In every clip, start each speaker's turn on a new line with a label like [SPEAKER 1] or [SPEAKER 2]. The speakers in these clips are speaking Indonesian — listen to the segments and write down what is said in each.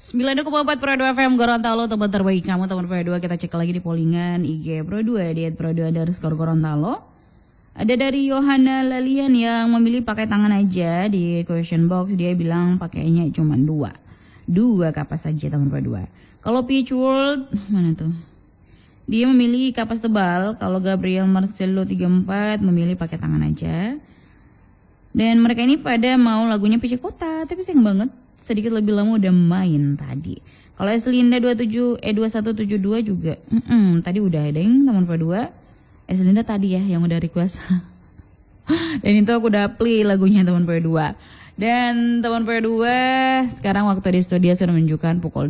[SPEAKER 1] 9,4 Pro 2 FM Gorontalo, teman terbaik kamu, teman Pro 2. Kita cek lagi di pollingan IG Pro 2 di @pro2_Gorontalo. Ada dari Yohana Lalian yang memilih pakai tangan aja. Di question box dia bilang pakainya cuma dua kapas saja, teman Pro 2. Kalau Peach World mana tuh? Dia memilih kapas tebal. Kalau Gabriel Marcelo 34 memilih pakai tangan aja. Dan mereka ini pada mau lagunya PC Kota, tapi sayang banget sedikit lebih lama udah main tadi. Kalau Eslinda 2172 juga tadi udah ada yang teman Pro 2. Eslinda tadi ya yang udah request. Dan itu aku udah play lagunya teman Pro 2. Dan teman Pro 2 sekarang waktu di studio sudah menunjukkan pukul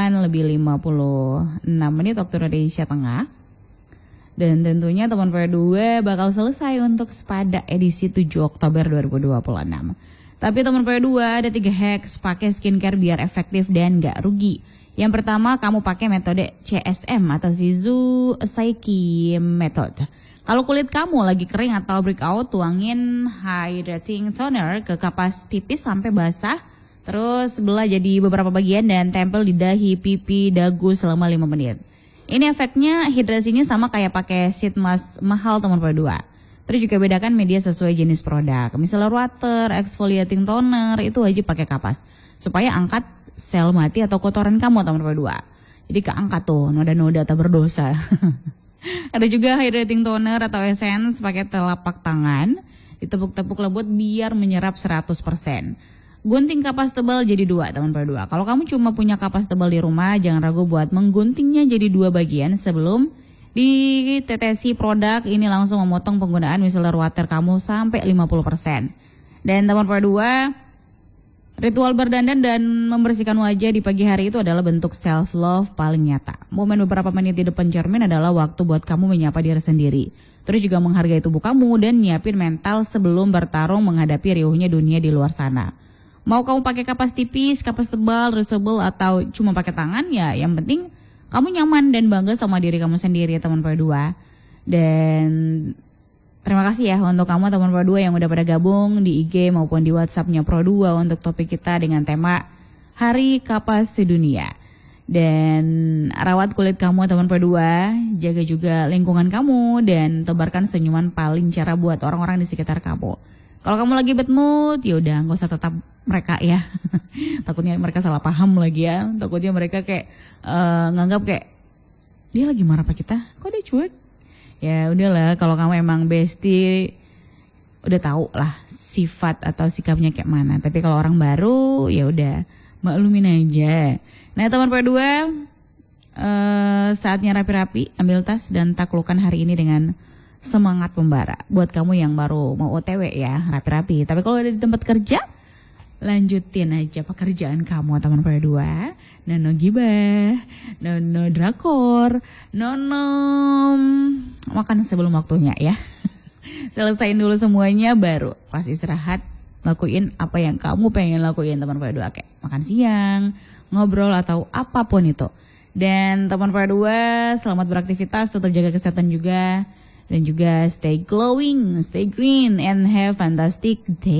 [SPEAKER 1] 8:56 waktu Indonesia Tengah. Dan tentunya teman Pro 2 bakal selesai untuk Sepada edisi 7 Oktober 2026. Tapi teman Pro 2 ada 3 hacks pakai skincare biar efektif dan gak rugi. Yang pertama, kamu pakai metode CSM atau Shizu Saiki Method. Kalau kulit kamu lagi kering atau breakout, tuangin hydrating toner ke kapas tipis sampai basah. Terus belah jadi beberapa bagian dan tempel di dahi, pipi, dagu selama 5 menit. Ini efeknya hidrasinya sama kayak pakai sheet mask mahal teman Pro 2. Terus juga bedakan media sesuai jenis produk. Misalnya water, exfoliating toner itu wajib pakai kapas supaya angkat sel mati atau kotoran kamu teman Pro 2. Jadi keangkat tuh noda-noda tak berdosa. Ada juga hydrating toner atau essence pakai telapak tangan, ditepuk-tepuk lembut biar menyerap 100%. Gunting kapas tebal jadi 2 teman Pro 2. Kalau kamu cuma punya kapas tebal di rumah, jangan ragu buat mengguntingnya jadi 2 bagian sebelum ditetesi produk ini langsung memotong penggunaan micellar water kamu sampai 50%. Dan teman Pro 2, ritual berdandan dan membersihkan wajah di pagi hari itu adalah bentuk self love paling nyata. Momen beberapa menit di depan cermin adalah waktu buat kamu menyapa diri sendiri. Terus juga menghargai tubuh kamu dan nyiapin mental sebelum bertarung menghadapi riuhnya dunia di luar sana. Mau kamu pakai kapas tipis, kapas tebal, reusable atau cuma pakai tangan, ya yang penting kamu nyaman dan bangga sama diri kamu sendiri teman Pro 2. Dan terima kasih ya untuk kamu teman Pro 2 yang udah pada gabung di IG maupun di WhatsApp-nya Pro 2 untuk topik kita dengan tema Hari Kapas Sedunia. Dan rawat kulit kamu teman Pro 2, jaga juga lingkungan kamu dan tebarkan senyuman paling cara buat orang-orang di sekitar kamu. Kalau kamu lagi bad mood, ya udah nggak usah tetap mereka ya. Takutnya mereka salah paham lagi ya. Takutnya mereka kayak nganggap kayak dia lagi marah apa kita, kok dia cuek. Ya udahlah, kalau kamu emang bestie udah tahu lah sifat atau sikapnya kayak mana. Tapi kalau orang baru ya udah maklumin aja. Nah teman Pro 2, saatnya rapi-rapi, ambil tas dan taklukkan hari ini dengan semangat membara. Buat kamu yang baru mau OTW ya, rapi-rapi. Tapi kalau ada di tempat kerja, lanjutin aja pekerjaan kamu teman Pro 2. Nono gibah, nono drakor, nono makan sebelum waktunya ya. Selesain dulu semuanya baru pas istirahat lakuin apa yang kamu pengen lakuin teman Pro 2. Kayak makan siang, ngobrol atau apapun itu. Dan teman Pro 2 selamat beraktivitas, tetap jaga kesehatan juga. Dan juga stay glowing, stay green and have fantastic day.